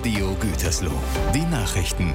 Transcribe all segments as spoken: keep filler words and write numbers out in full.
Radio Gütersloh. Die Nachrichten.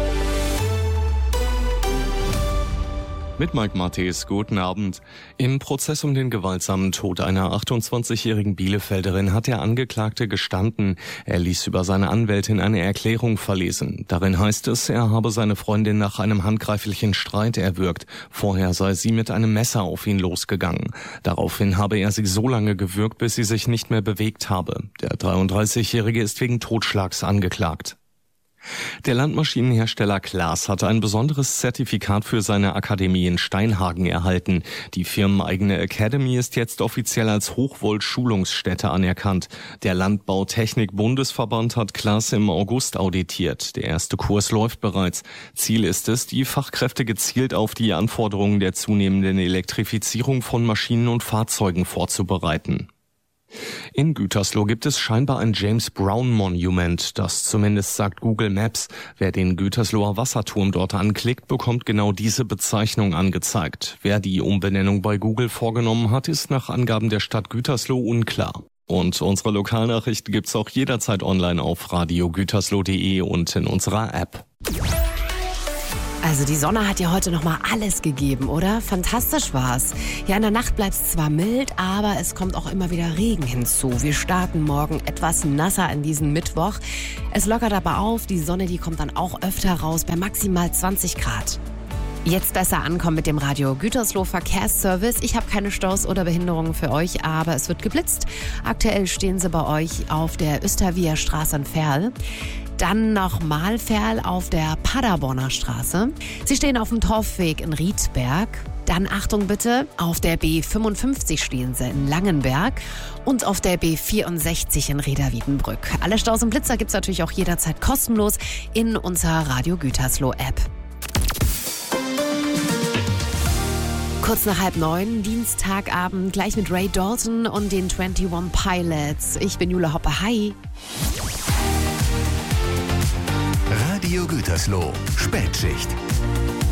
Mit Mike Matthes, guten Abend. Im Prozess um den gewaltsamen Tod einer achtundzwanzigjährigen Bielefelderin hat der Angeklagte gestanden. Er ließ über seine Anwältin eine Erklärung verlesen. Darin heißt es, er habe seine Freundin nach einem handgreiflichen Streit erwürgt. Vorher sei sie mit einem Messer auf ihn losgegangen. Daraufhin habe er sie so lange gewürgt, bis sie sich nicht mehr bewegt habe. Der dreiunddreißigjährige ist wegen Totschlags angeklagt. Der Landmaschinenhersteller Claas hat ein besonderes Zertifikat für seine Akademie in Steinhagen erhalten. Die firmeneigene Academy ist jetzt offiziell als Hochvolt-Schulungsstätte anerkannt. Der Landbautechnik-Bundesverband hat Claas im August auditiert. Der erste Kurs läuft bereits. Ziel ist es, die Fachkräfte gezielt auf die Anforderungen der zunehmenden Elektrifizierung von Maschinen und Fahrzeugen vorzubereiten. In Gütersloh gibt es scheinbar ein James Brown Monument, das zumindest sagt Google Maps. Wer den Gütersloher Wasserturm dort anklickt, bekommt genau diese Bezeichnung angezeigt. Wer die Umbenennung bei Google vorgenommen hat, ist nach Angaben der Stadt Gütersloh unklar. Und unsere Lokalnachrichten gibt's auch jederzeit online auf radio gütersloh punkt de und in unserer App. Also die Sonne hat ja heute nochmal alles gegeben, oder? Fantastisch war's. Ja, in der Nacht bleibt's zwar mild, aber es kommt auch immer wieder Regen hinzu. Wir starten morgen etwas nasser in diesen Mittwoch. Es lockert aber auf, die Sonne, die kommt dann auch öfter raus bei maximal zwanzig Grad. Jetzt besser ankommen mit dem Radio Gütersloh Verkehrsservice. Ich habe keine Staus oder Behinderungen für euch, aber es wird geblitzt. Aktuell stehen sie bei euch auf der Östervia Straße in Verl. Dann nochmal Verl auf der Paderborner Straße. Sie stehen auf dem Torfweg in Riedberg. Dann Achtung bitte, auf der B fünfundfünfzig stehen sie in Langenberg und auf der B vierundsechzig in Reda-Wiedenbrück. Alle Staus und Blitzer gibt's natürlich auch jederzeit kostenlos in unserer Radio Gütersloh App. Kurz nach halb neun, Dienstagabend, gleich mit Ray Dalton und den einundzwanzig Pilots. Ich bin Jule Hoppe, hi. Radio Gütersloh, Spätschicht.